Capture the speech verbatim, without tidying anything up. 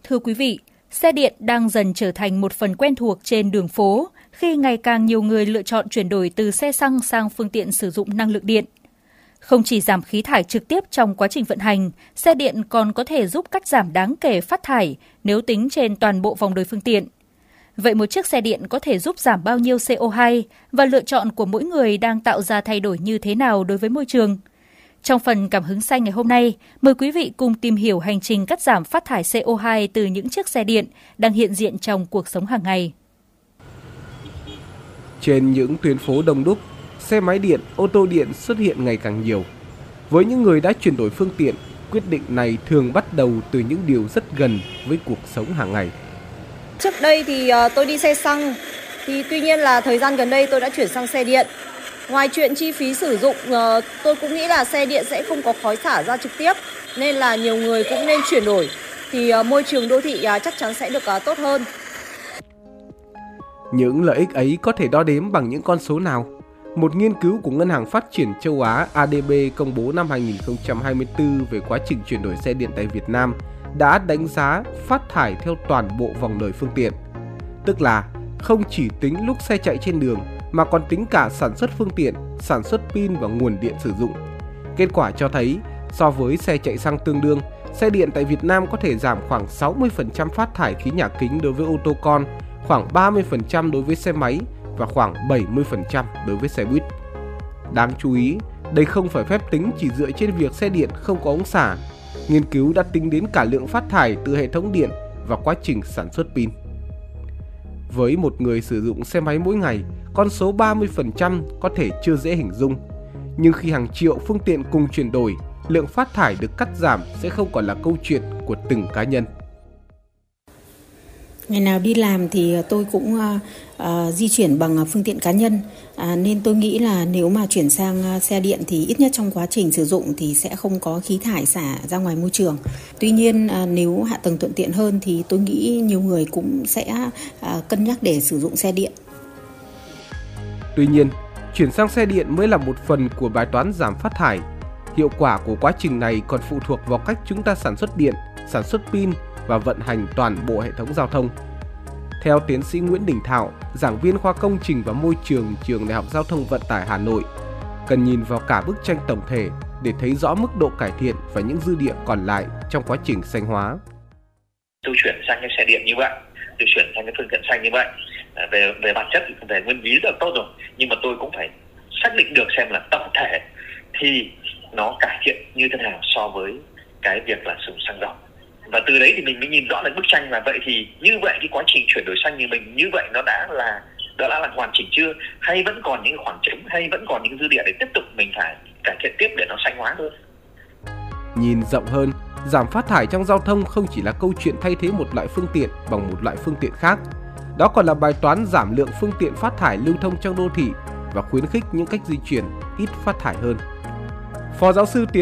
Thưa quý vị, xe điện đang dần trở thành một phần quen thuộc trên đường phố khi ngày càng nhiều người lựa chọn chuyển đổi từ xe xăng sang phương tiện sử dụng năng lượng điện. Không chỉ giảm khí thải trực tiếp trong quá trình vận hành, xe điện còn có thể giúp cắt giảm đáng kể phát thải nếu tính trên toàn bộ vòng đời phương tiện. Vậy một chiếc xe điện có thể giúp giảm bao nhiêu xê o hai và lựa chọn của mỗi người đang tạo ra thay đổi như thế nào đối với môi trường? Trong phần Cảm hứng xanh ngày hôm nay, mời quý vị cùng tìm hiểu hành trình cắt giảm phát thải xê o hai từ những chiếc xe điện đang hiện diện trong cuộc sống hàng ngày. Trên những tuyến phố đông đúc, xe máy điện, ô tô điện xuất hiện ngày càng nhiều. Với những người đã chuyển đổi phương tiện, quyết định này thường bắt đầu từ những điều rất gần với cuộc sống hàng ngày. Trước đây thì tôi đi xe xăng, thì tuy nhiên là thời gian gần đây tôi đã chuyển sang xe điện. Ngoài chuyện chi phí sử dụng, tôi cũng nghĩ là xe điện sẽ không có khói xả ra trực tiếp, nên là nhiều người cũng nên chuyển đổi, thì môi trường đô thị chắc chắn sẽ được tốt hơn. Những lợi ích ấy có thể đo đếm bằng những con số nào? Một nghiên cứu của Ngân hàng Phát triển Châu Á A D B công bố năm hai nghìn không trăm hai mươi tư về quá trình chuyển đổi xe điện tại Việt Nam đã đánh giá phát thải theo toàn bộ vòng đời phương tiện. Tức là không chỉ tính lúc xe chạy trên đường mà còn tính cả sản xuất phương tiện, sản xuất pin và nguồn điện sử dụng. Kết quả cho thấy, so với xe chạy xăng tương đương, xe điện tại Việt Nam có thể giảm khoảng sáu mươi phần trăm phát thải khí nhà kính đối với ô tô con, khoảng ba mươi phần trăm đối với xe máy và khoảng bảy mươi phần trăm đối với xe buýt. Đáng chú ý, đây không phải phép tính chỉ dựa trên việc xe điện không có ống xả. Nghiên cứu đã tính đến cả lượng phát thải từ hệ thống điện và quá trình sản xuất pin. Với một người sử dụng xe máy mỗi ngày, con số ba mươi phần trăm có thể chưa dễ hình dung. Nhưng khi hàng triệu phương tiện cùng chuyển đổi, lượng phát thải được cắt giảm sẽ không còn là câu chuyện của từng cá nhân. Ngày nào đi làm thì tôi cũng uh, uh, di chuyển bằng phương tiện cá nhân, uh, nên tôi nghĩ là nếu mà chuyển sang uh, xe điện thì ít nhất trong quá trình sử dụng thì sẽ không có khí thải xả ra ngoài môi trường. Tuy nhiên uh, nếu hạ tầng thuận tiện hơn thì tôi nghĩ nhiều người cũng sẽ uh, cân nhắc để sử dụng xe điện. Tuy nhiên, chuyển sang xe điện mới là một phần của bài toán giảm phát thải. Hiệu quả của quá trình này còn phụ thuộc vào cách chúng ta sản xuất điện, sản xuất pin và vận hành toàn bộ hệ thống giao thông. Theo tiến sĩ Nguyễn Đình Thảo, giảng viên khoa công trình và môi trường trường Đại học Giao thông Vận tải Hà Nội, cần nhìn vào cả bức tranh tổng thể để thấy rõ mức độ cải thiện và những dư địa còn lại trong quá trình xanh hóa. Tôi chuyển sang cái xe điện như vậy, tôi chuyển sang cái phương tiện xanh như vậy, về về bản chất, về nguyên lý rất là tốt rồi, nhưng mà tôi cũng phải xác định được xem là tổng thể thì nó cải thiện như thế nào so với cái việc là sử dụng xăng dầu. Và từ đấy thì mình mới nhìn rõ được bức tranh là vậy thì như vậy cái quá trình chuyển đổi xanh như mình như vậy nó đã là đã là hoàn chỉnh chưa, hay vẫn còn những khoảng trống, hay vẫn còn những dư địa để tiếp tục mình phải cải thiện tiếp để nó xanh hóa hơn. Nhìn rộng hơn, giảm phát thải trong giao thông không chỉ là câu chuyện thay thế một loại phương tiện bằng một loại phương tiện khác. Đó còn là bài toán giảm lượng phương tiện phát thải lưu thông trong đô thị và khuyến khích những cách di chuyển ít phát thải hơn. Phó giáo sư Tiến